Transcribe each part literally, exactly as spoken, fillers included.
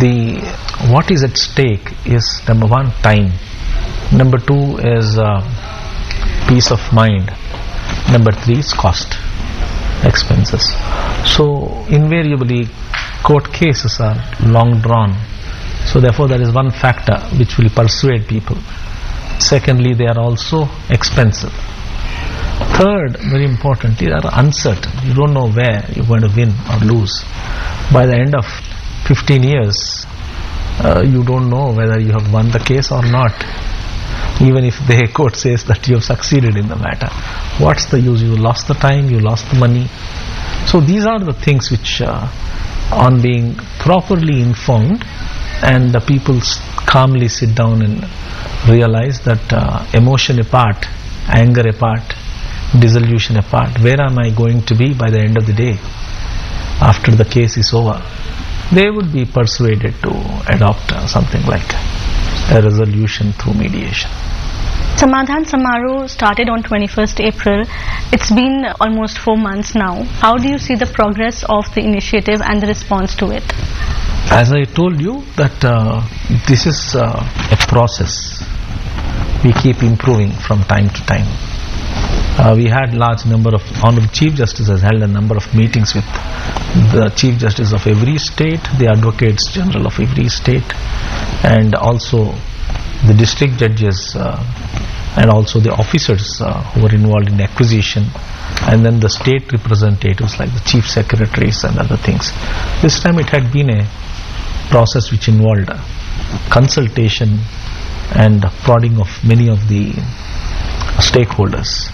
the what is at stake is, number one, time. Number two is uh, peace of mind. Number three is cost, expenses. So invariably court cases are long drawn. So therefore there is one factor which will persuade people. Secondly, they are also expensive. Third, very importantly, they are uncertain. You don't know where you're going to win or lose. By the end of fifteen years, uh, you don't know whether you have won the case or not. Even if the court says that you have succeeded in the matter, what's the use? You lost the time, you lost the money. So these are the things which, uh, on being properly informed, and the people calmly sit down and realize that uh, emotion apart, anger apart, disillusion apart, where am I going to be by the end of the day after the case is over? They would be persuaded to adopt uh, something like a resolution through mediation. Samadhan Samaroh started on twenty-first April. It's been almost four months now. How do you see the progress of the initiative and the response to it? As I told you that uh, this is uh, a process. We keep improving from time to time. Uh, we had large number of, Honorable Chief Justice has held a number of meetings with the Chief Justice of every state, the Advocates General of every state, and also the district judges uh, and also the officers uh, who were involved in acquisition, and then the state representatives like the chief secretaries and other things. This time it had been a process which involved consultation and prodding of many of the stakeholders.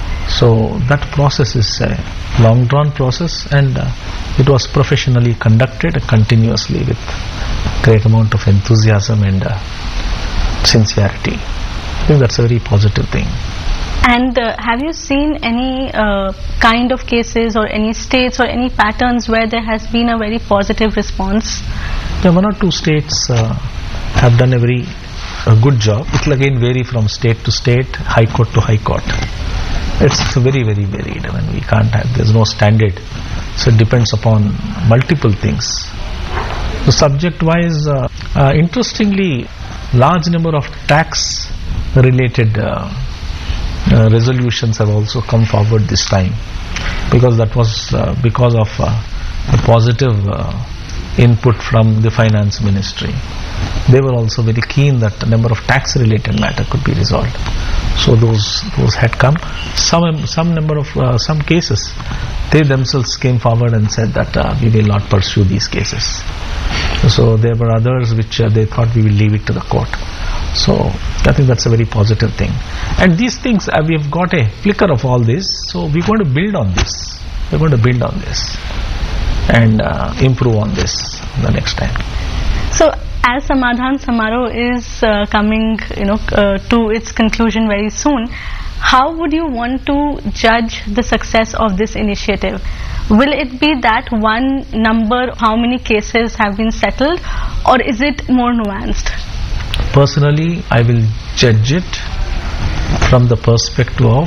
So that process is a long drawn process, and uh, it was professionally conducted continuously with great amount of enthusiasm and uh, sincerity. I think that's a very positive thing. And uh, have you seen any uh, kind of cases or any states or any patterns where there has been a very positive response? Yeah, one or two states uh, have done a very a good job. It will again vary from state to state, high court to high court. It's very, very varied. I mean, we can't have, there's no standard. So it depends upon multiple things. So subject-wise, uh, uh, interestingly, large number of tax-related uh, uh, resolutions have also come forward this time, because that was uh, because of uh, the positive uh, input from the finance ministry. They were also very keen that a number of tax-related matter could be resolved. So those those had come. Some some number of uh, some cases, they themselves came forward and said that uh, we will not pursue these cases. So there were others which uh, they thought we will leave it to the court. So I think that's a very positive thing. And these things, uh, we have got a flicker of all this. So we're going to build on this. We're going to build on this and uh, improve on this the next time. So as Samadhan Samaroh is uh, coming, you know, uh, to its conclusion very soon, how would you want to judge the success of this initiative? Will it be that one number, how many cases have been settled, or is it more nuanced? Personally, I will judge it from the perspective of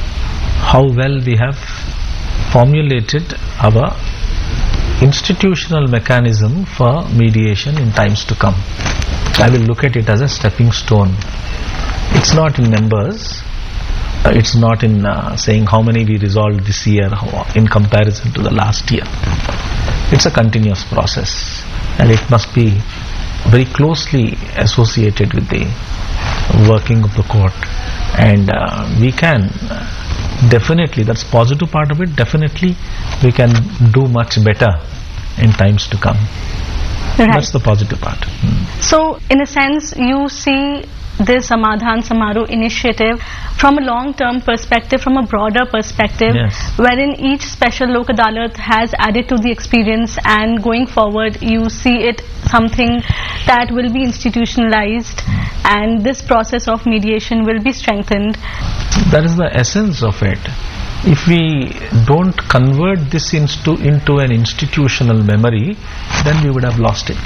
how well we have formulated our institutional mechanism for mediation in times to come. I will look at it as a stepping stone. It's not in numbers. Uh, it's not in uh, saying how many we resolved this year in comparison to the last year. It's a continuous process, and it must be very closely associated with the working of the court. And uh, we can uh, definitely, that's positive part of it, definitely we can do much better in times to come. Right. That's the positive part. Mm. So in a sense, you see this Samadhan Samaroh initiative from a long-term perspective, from a broader perspective, yes, wherein each special Lok Adalat has added to the experience, and going forward you see it something that will be institutionalized, mm. and this process of mediation will be strengthened. That is the essence of it. If we don't convert this into, into an institutional memory, then we would have lost it.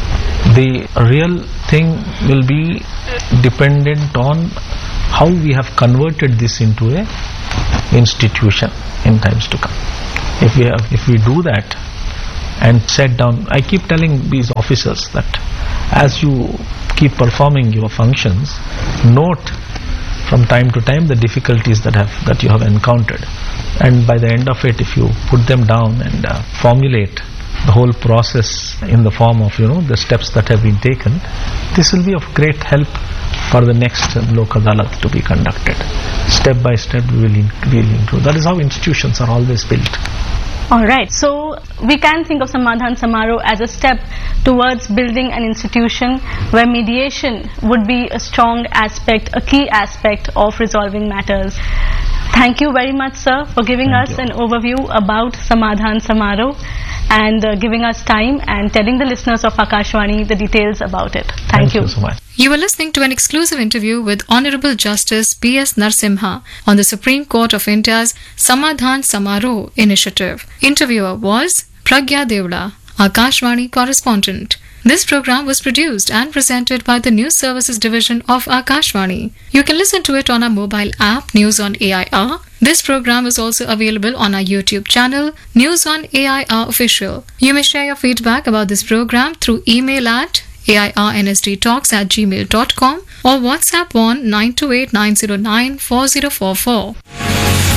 The real thing will be dependent on how we have converted this into a institution in times to come. If we have, if we do that and set down, I keep telling these officers that as you keep performing your functions, note from time to time the difficulties that have that you have encountered, and by the end of it, if you put them down and uh, formulate the whole process in the form of, you know, the steps that have been taken, this will be of great help for the next Lok Adalat to be conducted. Step by step we will, in, we will include. That is how institutions are always built. Alright, so we can think of Samadhan Samaro as a step towards building an institution where mediation would be a strong aspect, a key aspect of resolving matters. Thank you very much, sir, for giving Thank us you. an overview about Samadhan Samaro and uh, giving us time and telling the listeners of Akashvani the details about it. Thank, Thank you. you so much. You were listening to an exclusive interview with Honorable Justice P S Narasimha on the Supreme Court of India's Samadhan Samaro initiative. Interviewer was Pragya Devla, Akashvani correspondent. This program was produced and presented by the News Services Division of Akashvani. You can listen to it on our mobile app, News on A I R. This program is also available on our YouTube channel, News on A I R Official. You may share your feedback about this program through email at airnsdtalks at gmail dot com or WhatsApp on nine two eight nine zero nine four zero four four.